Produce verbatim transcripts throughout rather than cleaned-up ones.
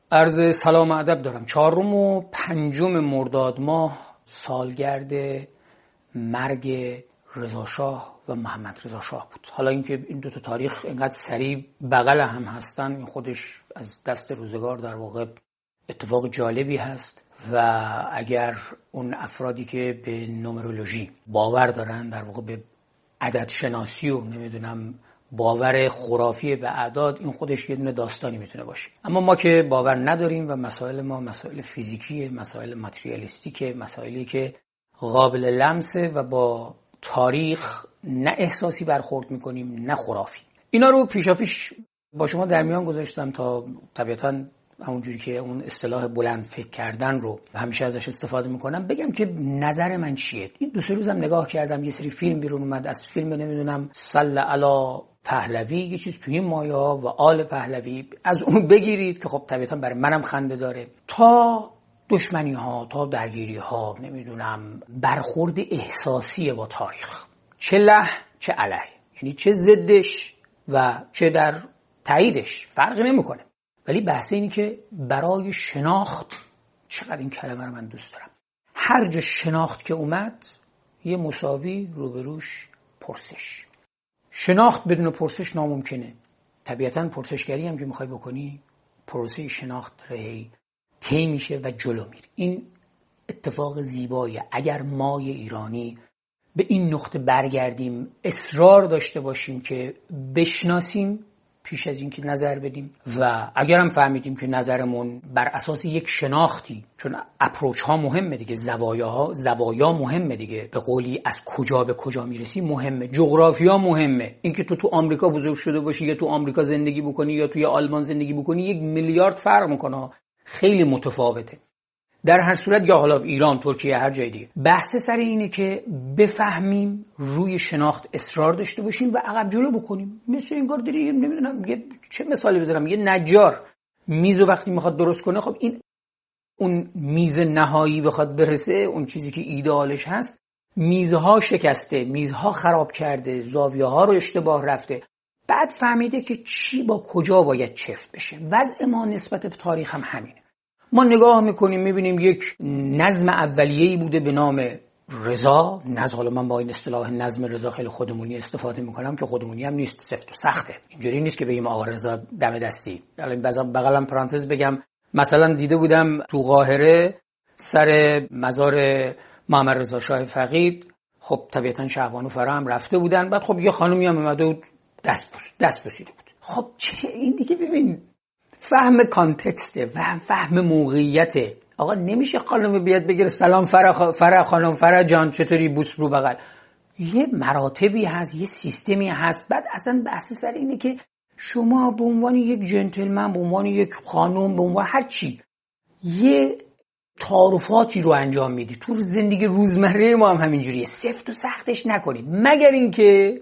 عرض سلام و ادب دارم. چهارم و پنجم مرداد ماه سالگرد مرگ رضا شاه و محمد رضا شاه بود. حالا اینکه این دو تا تاریخ اینقدر سریع بغل هم هستن، این خودش از دست روزگار در واقع اتفاق جالبی هست و اگر اون افرادی که به نومرولوژی باور دارن، در واقع به عدد شناسی و نمیدونم باور خرافی به اعداد، این خودش یه دونه داستانی میتونه باشه. اما ما که باور نداریم و مسائل ما مسائل فیزیکیه، مسائل ماتریالیستیکه، مسائلی که قابل لمسه و با تاریخ نه احساسی برخورد میکنیم نه خرافی. اینا رو پیشا پیش با شما در میان گذاشتم تا طبیعتاً همونجوری که اون اصطلاح بلند فکر کردن رو همیشه ازش استفاده میکنم بگم که نظر من چیه. این دو سه روزم نگاه کردم، یه سری فیلم بیرون اومد، از فیلم نمیدونم صلی علی پهلوی، یه چیز توی این مایه ها و آل پهلوی، از اون بگیرید که خب طبیعتا برای منم خنده داره، تا دشمنی ها، تا درگیری ها، نمیدونم برخورد احساسی با تاریخ، چه له چه علیه، یعنی چه ضدش و چه در تاییدش، فرقی نمیکنه. ولی بحث اینی که برای شناخت، چقدر این کلمه رو من دوست دارم، هر جا شناخت که اومد یه مساوی روبروش پرسش. شناخت بدون پرسش ناممکنه. طبیعتاً پرسشگری هم که میخوای بکنی، پروسه شناخت رهی طی میشه و جلو میره. این اتفاق زیباییه. اگر ما ایرانی به این نقطه برگردیم، اصرار داشته باشیم که بشناسیم پیش از این که نظر بدیم، و اگر هم فهمیدیم که نظرمون بر اساس یک شناختی، چون اپروچ ها مهمه دیگه، زوایا ها زوایا مهمه دیگه، به قولی از کجا به کجا میرسی مهمه، جغرافیا مهمه. اینکه تو تو آمریکا بزرگ شده باشی یا تو آمریکا زندگی بکنی یا توی آلمان زندگی بکنی یک میلیارد فرق میکنه، خیلی متفاوته. در هر صورت، یا حالا ایران، ترکیه، هر جای دیگه، بحث سر اینه که بفهمیم، روی شناخت اصرار داشته باشیم و عقب جلو بکنیم. مثل این کار داریم، نمیدونم یه چه مثالی بزنم، یه نجار میز وقتی میخواد درست کنه، خب این اون میز نهایی بخواد برسه، اون چیزی که ایدئالش هست، میزها شکسته، میزها خراب کرده، زاویه ها رو اشتباه رفته، بعد فهمیده که چی با کجا باید چفت بشه. وضع ما نسبت به تاریخ هم همینه. ما نگاه میکنیم میبینیم یک نظم اولیه‌ای بوده به نام رضا. نظم، حالا من با این اصطلاح نظم رضا خیلی خودمونی استفاده میکنم که خودمونی هم نیست، سفت و سخته. اینجوری نیست که بگیم آقا رضا دم دستی. الان بغلم پرانتز بگم، مثلا دیده بودم تو قاهره سر مزار محمد رضا شاه فقید، خب طبیعتا شهبانو و فرا هم رفته بودن، بعد خب یه خانومی هم اومده بود دست بوس دست بوسیده بود. خب چه این دیگه، ببین فهم کانتکسته و فهم موقعیته. آقا نمیشه خانم بیاد بگیره سلام فرا فرا خانم فرا جان چطوری، بوس رو بغل. یه مراتبی هست، یه سیستمی هست. بعد اصلا بحث سر اینه که شما به عنوان یک جنتلمن، به عنوان یک خانم، به عنوان هر چی، یه تعارفاتی رو انجام میدی. تو زندگی روزمره ما هم همینجوریه. سفت و سختش نکنید، مگر اینکه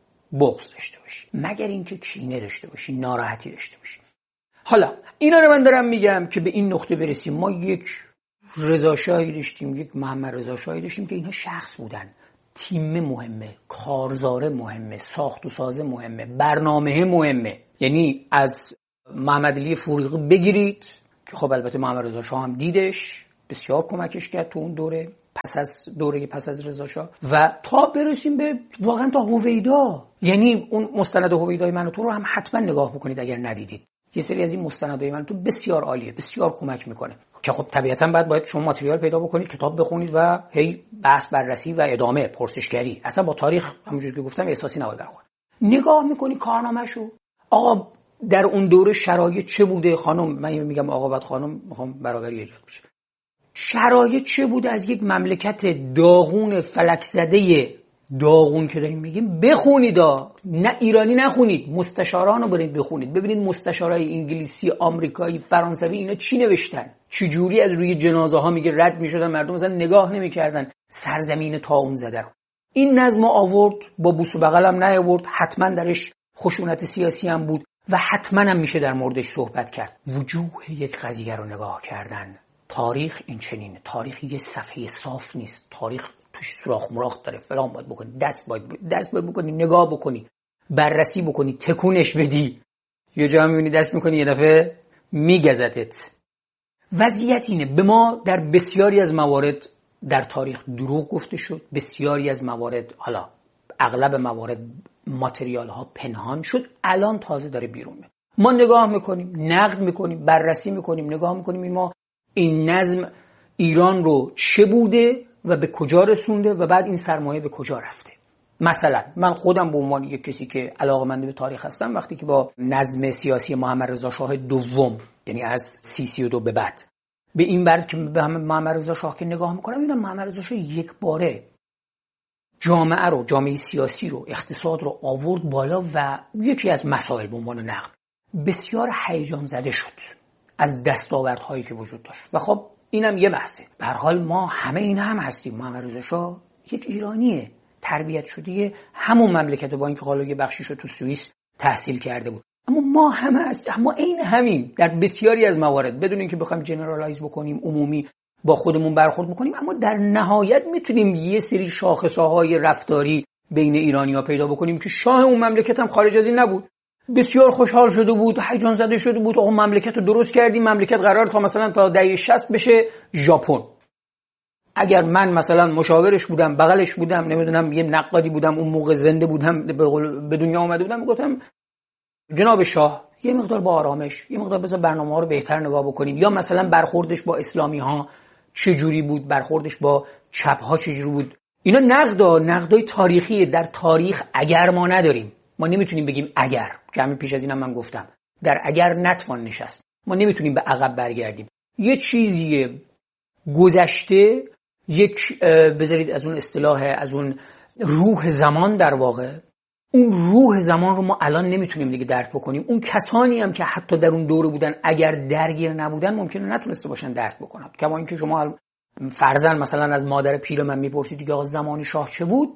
بغض داشته باشی، مگر اینکه کینه داشته باشی، ناراحتی داشته باشی. حالا اینا رو من دارم میگم که به این نقطه برسیم. ما یک رضا شاهی داشتیم، یک محمد رضا شاهی داشتیم که اینا شخص بودن. تیم مهمه، کارزار مهمه، ساخت و ساز مهمه، برنامه مهمه. یعنی از محمد علی فروغی بگیرید که خب البته محمد رضا شاه هم دیدش، بسیار کمکش کرد تو اون دوره، پس از دوره پس از رضا شاه، و تا برسیم به واقعا تا هویدا. یعنی اون مستند هویدای من و تو رو هم حتما نگاه بکنید اگر ندیدید. یه سری از این مستندای من تو بسیار عالیه، بسیار کمک میکنه که خب طبیعتا بعد باید شما ماتریال پیدا بکنید، کتاب بخونید و هی بحث بررسی و ادامه پرسشگری. اصلا با تاریخ همونجوری که گفتم احساسی نباید برخورد. نگاه میکنی کارنامه‌شو، آقا در اون دوره شرایط چه بوده. خانم، من میگم آقا بعد خانم، میخوام برابری ایجاد بشه. شرایط چه بوده؟ از یک مملکت داغون فلک زده، داغون که داریم میگیم، بخونید. نه ایرانی نخونید، مستشاران رو برید بخونید، ببینید مستشارای انگلیسی، آمریکایی، فرانسوی اینا چی نوشتن، چه جوری از روی جنازه ها میگه رد میشدن، مردم مثلا نگاه نمیکردن سرزمین طاعون زده رو. این نظم آورد، با بوس و بغل هم نیاورد، حتما درش خشونت سیاسی هم بود و حتما هم میشه در موردش صحبت کرد. وجوه یک قضیه رو نگاه کردن. تاریخ این چنینه. تاریخ یه صفحه صاف نیست. تاریخ توش سوراخ مراخ داره، فلان باید بکنی، دست باید دست باید بکنی، نگاه بکنی، بررسی بکنی، تکونش بدی. یه جا میبینی دست میکنی، یه دفعه میگزدت. وضعیت اینه، به ما در بسیاری از موارد در تاریخ دروغ گفته شد، بسیاری از موارد، حالا اغلب موارد ماتریال ها پنهان شد، الان تازه داره بیرون میاد. ما نگاه میکنیم، نقد میکنیم، بررسی میکنیم، نگاه میکنیم این ما این نظم ایران رو چه بوده و به کجا رسونده و بعد این سرمایه به کجا رفته. مثلا من خودم به عنوان یک کسی که علاقه‌مند به تاریخ هستم، وقتی که با نظم سیاسی محمد رضا شاه دوم، یعنی از سی سی و دو به بعد، به این برد که به محمد رضا شاه که نگاه میکنم، میبینم محمد رضا شاه یک باره جامعه رو، جامعه سیاسی رو، اقتصاد رو آورد بالا و یکی از مسائل به عنوان نقد بسیار هیجان زده شد از دستاوردهایی که وجود داشت. و خب اینم یه بحثه. به هر حال ما همه این هم هستیم. محمد رضا شاه یک ایرانیه، تربیت شده همون مملکت، با اینکه حالا یه بخشیش رو تو سوئیس تحصیل کرده بود، اما ما همه هستیم، ما این همیم در بسیاری از موارد، بدون اینکه بخوایم جنرالایز بکنیم، عمومی با خودمون برخورد بکنیم، اما در نهایت میتونیم یه سری شاخصه‌های رفتاری بین ایرانی‌ها پیدا بکنیم که شاه اون مملکت هم خارج از این نبود، بسیار خوشحال شده بود، هیجان زده شده بود، آقا مملکت رو درست کردیم، مملکت قرار تا مثلا تا دهه شصت بشه ژاپن. اگر من مثلا مشاورش بودم، بغلش بودم، نمیدونم یه نقادی بودم، اون موقع زنده بودم، به دنیا اومده بودم، میگفتم جناب شاه یه مقدار با آرامش، یه مقدار بذار برنامه‌ها رو بهتر نگاه بکنیم، یا مثلا برخوردش با اسلامی‌ها چه جوری بود، برخوردش با چپ‌ها چه جوری بود. اینا نقدا، نقدای تاریخیه. در تاریخ اگر ما نداریم، ما نمیتونیم بگیم اگر، که همین پیش از اینم من گفتم، در اگر نتوان نشست. ما نمیتونیم به عقب برگردیم. یه چیزیه گذشته، یک بذارید از اون اصطلاح، از اون روح زمان، در واقع اون روح زمان رو ما الان نمیتونیم دیگه درک بکنیم. اون کسانی هم که حتی در اون دوره بودن اگر درگیر نبودن ممکنه نتونسته باشن درک بکنن. کما اینکه شما فرضاً مثلا از مادر پیر من میپرسید که آقا زمان شاه چه بود،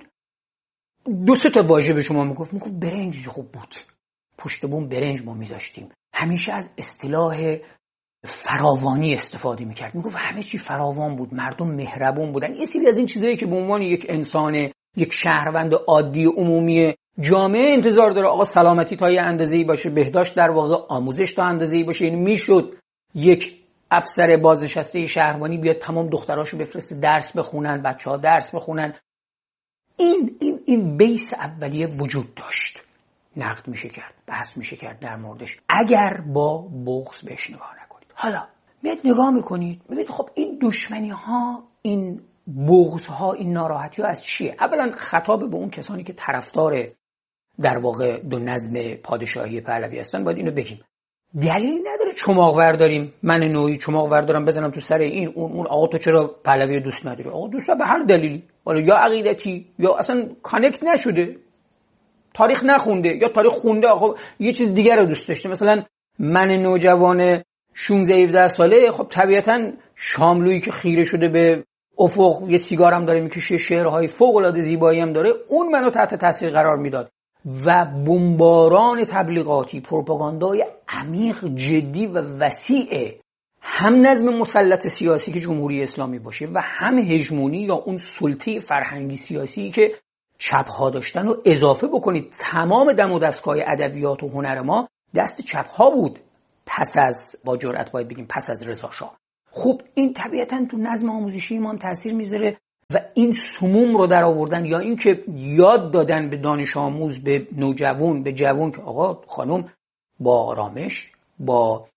دو سه تا واژه به شما میگفت، میگفت برنج خوب بود، پشت بوم برنج ما میذاشتیم، همیشه از اصطلاح فراوانی استفاده میکرد، میگفت همه چی فراوان بود، مردم مهربون بودن. یه سری از این چیزایی که به عنوان یک انسان، یک شهروند عادی عمومی جامعه انتظار داره آقا سلامتی تا یه اندازه‌ای باشه، بهداشت در واقع، آموزش تا اندازه‌ای باشه. یعنی میشد یک افسر بازنشسته شهربانی بیاد تمام دختراشو بفرسته درس بخونن، بچه‌ها درس بخونن. این این این بیس اولیه وجود داشت، نقد میشه کرد، بحث میشه کرد در موردش، اگر با بغض بهش نگاه نکنید. حالا میاد نگاه میکنید، میبینید خب این دشمنی ها، این بغض ها، این ناراحتی ها از چیه؟ اولا خطاب به اون کسانی که طرفدار در واقع دو نظم پادشاهی پهلوی هستن، باید اینو بگیم. دلیلی نداره چماق ورداریم، من نوعی چماق وردارم بزنم تو سر این اون اون آقا تو چرا پهلوی دوست نداری؟ آقا دوست به هر دلیلی، حالا یا عقیدتی یا اصلا کانکت نشده، تاریخ نخونده، یا تاریخ خونده آقا یه چیز دیگر رو دوست داشته. مثلا من نوجوان شانزده هفده ساله، خب طبیعتاً شاملویی که خیره شده به افق، یه سیگار هم داره میکشه، شعرهای فوق العاده زیبایی هم داره، اون منو تحت تاثیر قرار میداد. و بمباران تبلیغاتی، پروپاگاندای عمیق، جدی و وسیع، هم نظم مسلط سیاسی که جمهوری اسلامی باشه و هم هژمونی یا اون سلطه فرهنگی سیاسی که چپ‌ها داشتن، و اضافه بکنید تمام دم و دستگاه ادبیات و هنر ما دست چپ‌ها بود پس از، با جرأت باید بگیم پس از رضا شاه. خب این طبیعتاً تو نظم آموزشی ما هم تاثیر میذاره و این سموم رو در آوردن، یا این که یاد دادن به دانش آموز، به نوجوان، به جوان که آقا خانم با آرامش، با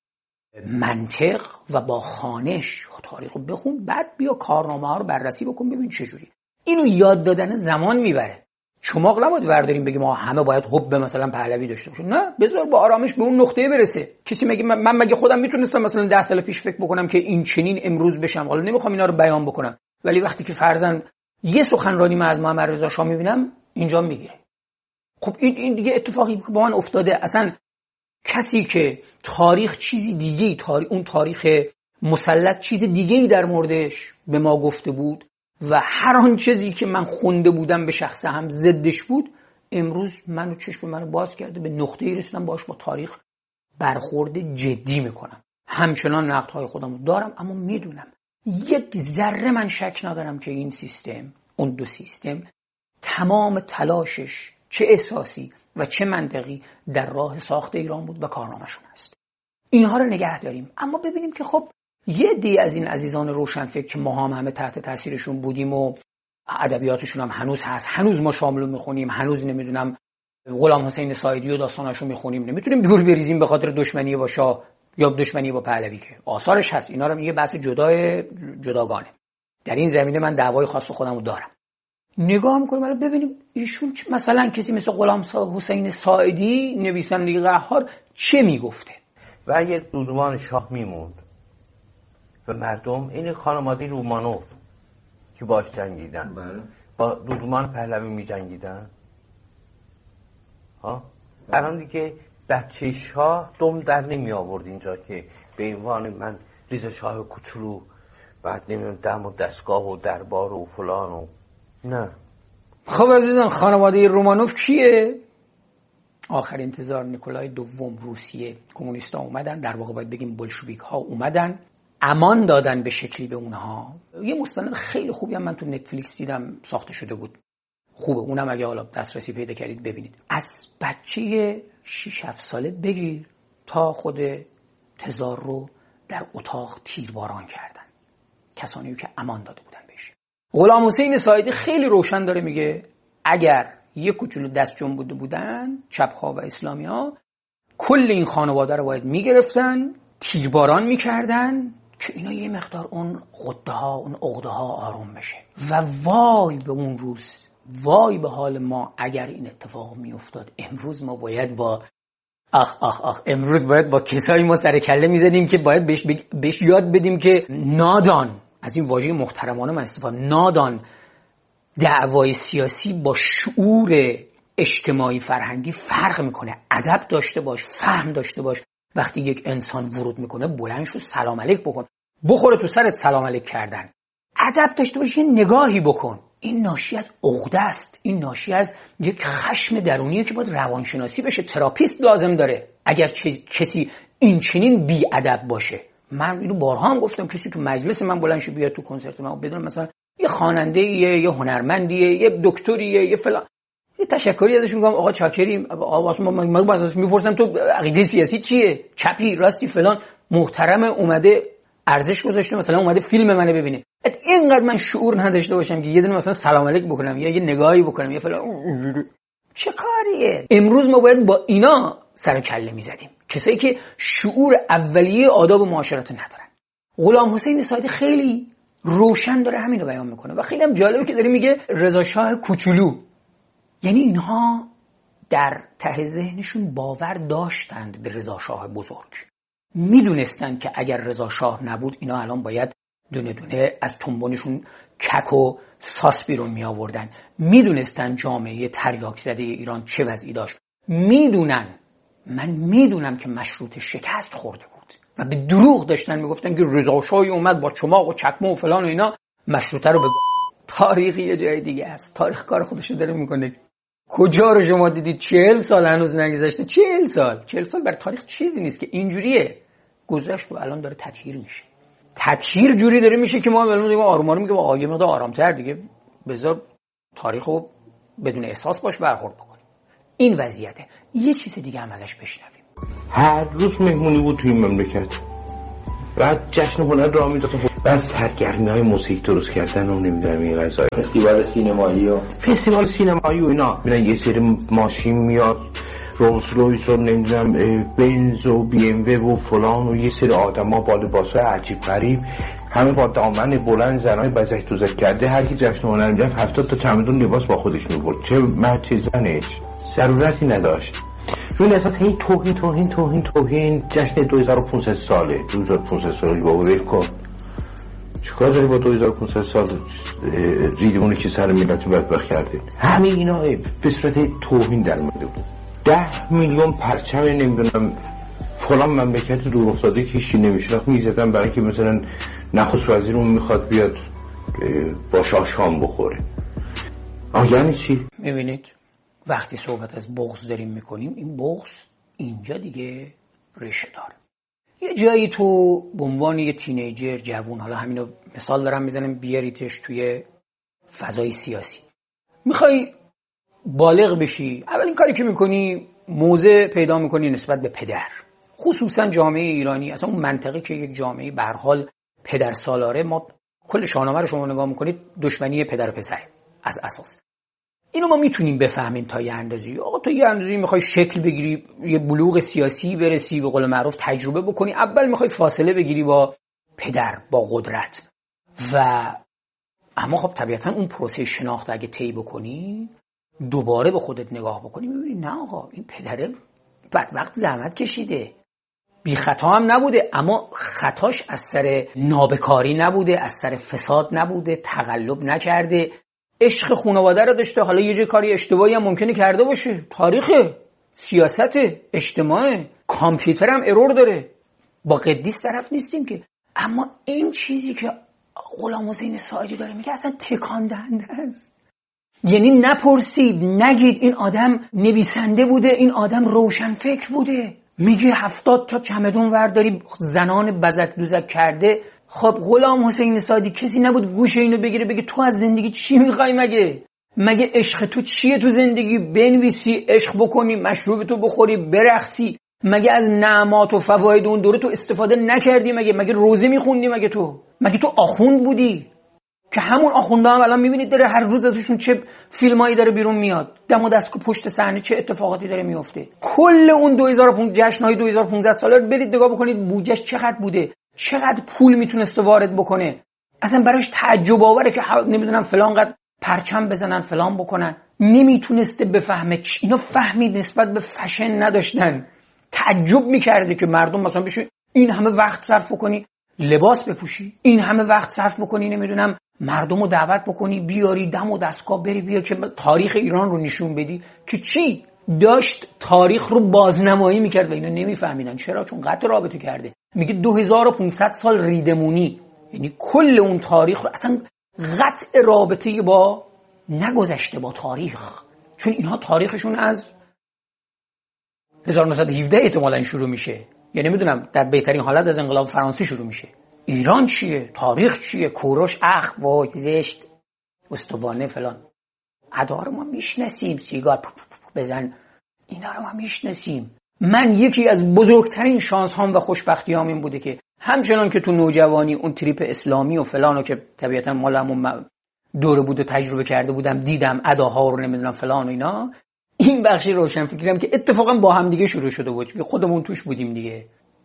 منطق و با خوانش تاریخ رو بخون، بعد بیا کارنامه ها رو بررسی بکن ببین چجوری. اینو یاد دادن زمان میبره. چماق نباید ورداریم بگیم ما همه باید حب مثلا پهلوی داشته باشیم، نه، بذار با آرامش به اون نقطه برسه. کسی مگه من مگه خودم میتونستم مثلا ده سال پیش فکر بکنم که این چنین امروز بشم؟ حالا نمیخوام اینا رو بیان بکنم، ولی وقتی که فرضاً یه سخنرانی من از محمد رضا شاه میبینم اینجا میگیره. خب این این دیگه اتفاقی که با من افتاده. اصلا کسی که تاریخ چیزی دیگه‌ای، تاریخ اون تاریخ مسلط چیز دیگه‌ای در موردش به ما گفته بود و هر آن چیزی که من خونده بودم به شخص هم ضدش بود، امروز منو چشم منو باز کرده، به نقطه‌ای رسیدم باهاش با تاریخ برخورد جدی میکنم. همچنان نقدهای خودمو دارم، اما میدونم یک ذره من شک ندارم که این سیستم، اون دو سیستم، تمام تلاشش چه احساسی و چه منطقی در راه ساخت ایران بود و کارنامه‌شون است. اینها رو نگه داریم. اما ببینیم که خب یه دی از این عزیزان روشنفکر که ما هم همه تحت تاثیرشون بودیم و ادبیاتشون هم هنوز هست، هنوز ما شاملو میخونیم، هنوز نمیدونم غلام حسین ساعدی و داستاناشو میخونیم، نمیتونیم دور بریزیم به خاطر دشمنی با شاه یا دشمنی با پهلوی که آثارش هست. اینا رو میگه بحث جدای جداگانه. در این زمینه من دعوای خاص خودمو دارم. نگاه میکنیم حالا ببینیم ایشون مثلا کسی مثل غلام حسین ساعدی نویسنده قهار چه میگفته. و اگه دودمان شاه میموند و مردم این خانواده رومانوف که باش جنگیدن بله. با دودمان پهلوی می جنگیدن ها الان دیگه بچه شاه دم در نمی آورد اینجا که به عنوان من ریزه شاه کوچولو بعد نمیدونم دم و دستگاه و دربار و فلان و نه. خب عزیزان خانواده رومانوف کیه؟ آخر انتظار نیکولای دوم روسیه کمونیستا اومدن، در واقع باید بگیم بولشویک ها اومدن، امان دادن به شکلی به اونها. یه مستند خیلی خوبی هم من تو نتفلیکس دیدم ساخته شده بود، خوبه، اونم اگه حالا دسترسی پیدا کردید ببینید. از بچه شش هفت ساله بگیر تا خود تزار رو در اتاق تیرباران کردن، کسانی که امان داده بودن بهش. غلام حسین ساعدی خیلی روشن داره میگه اگر یک کوچولو دست جنبوده بودن چپ‌ها و اسلامی‌ها کل این خانواده رو باید میگرفتن تیرباران میکردن که اینا یه مقدار اون غده ها اون عقده ها آروم بشه. و وای به اون روز، وای به حال ما اگر این اتفاق میافتاد. امروز ما باید با آخ آخ آخ امروز باید با کسایی ما سر کله میزدیم که باید بهش, بگ... بهش یاد بدیم که نادان، از این واژه محترمانه من استفاده، نادان دعوای سیاسی با شعور اجتماعی فرهنگی فرق میکنه. ادب داشته باش، فهم داشته باش. وقتی یک انسان ورود میکنه بلند شو سلام علیک بکن، بخوره تو سرت سلام علیک کردن. ادب داشته باش، یه نگاهی بکن. این ناشی از عقده است، این ناشی از یک خشم درونیه که باید روانشناسی بشه، تراپیست لازم داره. اگر کسی این چنین بی ادب باشه، من اینو بارها هم گفتم، کسی تو مجلس من بلند شه بیاد تو کنسرت من بدون مثلا یه خواننده یه یه هنرمندیه یه دکتریه یه فلان یه تشکری ازش میگم آقا چاکریم، آقا ما من ازش میپرسم تو عقیده سیاسی چیه، چپی راستی فلان، محترم اومده ارزش گذاشته مثلا اومده فیلم منو ببینه. اینقدر من شعور نداشته باشم که یه دونه مثلا سلام علیک بکنم یا یه نگاهی بکنم یا فلان، چه کاریه؟ امروز ما باید با اینا سر و کله میزدیم، کسایی که شعور اولیه آداب معاشرت ندارن. غلام حسین ساعدی خیلی روشن داره همین رو بیان میکنه و خیلی هم جالبه که داره میگه رضا شاه کوچولو. یعنی اینها در ته ذهنشون باور داشتند به رضا شاه بزرگ، میدونستند که اگر رضا شاه نبود اینا الان باید دونه دونه از تنبونشون کک و ساس بیرون می آوردن. میدونستن جامعه تریاک زده ایران چه وضعی داشت، میدونن، من میدونم که مشروط شکست خورده بود و به دروغ داشتن میگفتن که رضا شاهی اومد با چماق و چکمه و فلان و اینا مشروطه رو به تاریخی یه جای دیگه است. تاریخ کار خودش داره میکنه. کجا رو شما دیدید چهل سال هنوز نگذشته؟ چهل سال چهل سال بر تاریخ چیزی نیست که اینجوریه، گذشت و الان داره تطهیر میشه. تطهیر جوری داره میشه که ما الان میگیم آروم آروم میگیم آقا یه مقدار آرام‌تر دیگه بذار تاریخو بدون احساس باش برخورد بکنیم. این وضعیته. یه چیز دیگه هم ازش بشنویم. هر روز مهمونی بود توی این مملکت، بعد جشن هنر راه میداد، بعد سرگرمی‌های موسیقی درست کردن و نمیدونم این قضایا، فستیوال سینمایی و فستیوال سینمایی و اینا. ببین یه سری ماشین میاد، رولز رویس و نمیدونم بنز و بی ام و فلان و یه سری آدما با لباسای عجیب غریب، همه با دامن بلند، زنای بزک دوزک کرده، هر کی جشن هنر میرفت هفتاد تا چمدون لباس با خودش میبرد، چه مرد چه زنش، ضرورتی نداشت. روی اساس این توهین توهین توهین توهین جشن دو هزار و پانصد ساله دو هزار و پانصد ساله بابا ول کن. چیکار داری با دو هزار و پانصد سال ریدمونی که سر ملت بدبخت کردید؟ همه اینا به صورت توهین در اومده بود. ده میلیون پرچم نمیدونم فلان مملکت دور افتاده که هیچی نمیشناخت میزدن برای که مثلا نخست وزیرمون میخواد بیاد با شاه شام بخوره. آه یعنی چی؟ میبینید وقتی صحبت از بغض داریم میکنیم، این بغض اینجا دیگه ریشه داره. یه جایی تو به عنوان یه تینیجر جوون، حالا همینو مثال دارم میزنم، بیاریتش توی فضای سیاسی، میخوای بالغ بشی، اولین کاری که میکنی موضع پیدا میکنی نسبت به پدر. خصوصا جامعه ایرانی، اصلا اون منطقه که یک جامعه به هر حال پدر سالاره، ما کل شاهنامه رو شما نگاه میکنید دشمنی پدر و پسر از اساس. اینو ما میتونیم بفهمیم تا یه اندازی. آقا تو یه اندازی میخوای شکل بگیری، یه بلوغ سیاسی برسی، به قول معروف تجربه بکنی، اول میخوای فاصله بگیری با پدر، با قدرت. و اما خب طبیعتا اون پروسه شناخت اگه طی بکنی، دوباره به خودت نگاه بکنی، میبینی نه آقا این پدره بدبخت زحمت کشیده، بی خطا هم نبوده، اما خطاش از سر نابکاری نبوده، از سر فساد نبوده، تقلب نکرده، عشق خانواده رو داشته. حالا یه جای کاری اشتباهی هم ممکنه کرده باشه، تاریخ، سیاست، اجتماع، کامپیوتر هم ارور داره، با قدیس طرف نیستیم که. اما این چیزی که غلام حسین ساعدی داره میگه اصلا تکان دهنده است. یعنی نپرسید، نگید این آدم نویسنده بوده، این آدم روشن فکر بوده. میگه هفتاد تا چمدون ورداری زنان بزک دوزک کرده. خب غلام حسین ساعدی کسی نبود گوشه اینو بگیره بگه تو از زندگی چی میخوای؟ مگه مگه عشق تو چیه؟ تو زندگی بنویسی، عشق بکنی، مشروب تو بخوری، برقصی. مگه از نعمات و فواید اون دوره تو استفاده نکردی؟ مگه مگه روزه میخوندی؟ مگه تو مگه تو آخوند بودی؟ که همون آخونده هم الان میبینید داره هر روز ازشون چه فیلمایی داره بیرون میاد، دم و دست پشت صحنه چه اتفاقاتی داره میفته. کل اون دو هزار و پانزده جشن‌های دو هزار و پانزده ساله رو برید نگاه بکنید، بودجهش چقدر بوده، چقدر پول میتونسته وارد بکنه. اصلا براش تعجب آوره که نمیدونم فلان قد پرچم بزنن، فلان بکنن. نمیتونسته بفهمه. اینا فهمید نسبت به فشن نداشتن. تعجب میکرده که مردم مثلا بشه این همه وقت صرف کنی لباس بپوشی، این همه وقت صرف بکنی نمیدونم مردم رو دعوت بکنی بیاری دم و دستگاه بری بیا که تاریخ ایران رو نشون بدی. که چی داشت؟ تاریخ رو بازنمایی میکرد و اینا نمیفهمیدن. چرا؟ چون قطع رابطه کرده. میگه دو هزار و پانصد سال ریدمونی، یعنی کل اون تاریخ رو اصلا قطع رابطه با نگذشته با تاریخ. چون اینها تاریخشون از هزار و نهصد و هفده احتمالاً شروع میشه، یعنی میدونم در بهترین حالت از انقلاب فرانسه شروع میشه. ایران چیه؟ تاریخ چیه؟ کوروش اخ وای زشت استوانه فلان. ادا رو ما میشناسیم، سیگار بزن اینا رو ما میشناسیم. من یکی از بزرگترین شانس هام و خوشبختی هام این بوده که همچنان که تو نوجوانی اون تریپ اسلامی و فلانو که طبیعتا مال همون دوره بود و تجربه کرده بودم، دیدم اداها رو نمیدونم فلان و اینا، این بخشی روشن فکرم که اتفاقا با هم دیگه شروع شده بود که خودمون توش بودیم دیگه،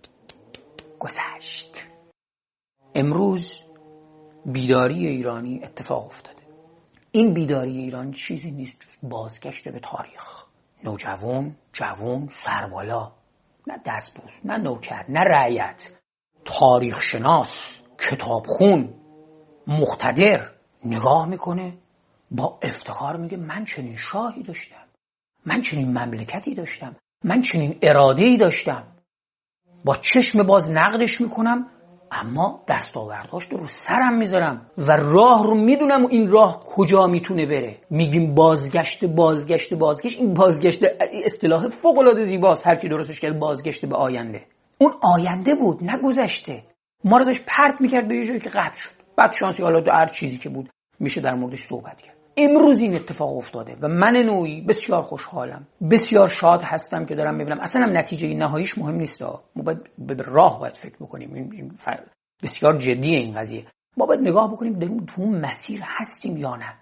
گذشت. امروز بیداری ایرانی اتفاق افتاده. این بیداری ایران چیزی نیست جز بازگشت به تاریخ. نوجوان، جوان، سربالا، نه دستبوس، نه نوکر، نه رعیت، تاریخ شناس، کتابخون، مقتدر نگاه میکنه با افتخار میگه من چنین شاهی داشتم، من چنین مملکتی داشتم، من چنین اراده‌ای داشتم. با چشم باز نقدش میکنم، اما دستاورداش رو سرم میذارم و راه رو میدونم و این راه کجا میتونه بره. میگیم بازگشت بازگشت بازگشت. این بازگشت اصطلاح فوق العاده زیباست، هر کی درستش کرد، بازگشت به آینده. اون آینده بود نه گذشته. ما رو داشت پرت میکرد به یه جایی که قطع شد. بعد شانسی حالا هر چیزی که بود میشه در موردش صحبت کرد. امروز این اتفاق افتاده و من نوعی بسیار خوشحالم، بسیار شاد هستم که دارم میبینم. اصلا هم نتیجه نهاییش مهم نیست، ما باید به راه باید فکر بکنیم. این بسیار جدیه این قضیه. ما باید نگاه بکنیم در اون مسیر هستیم یا نه.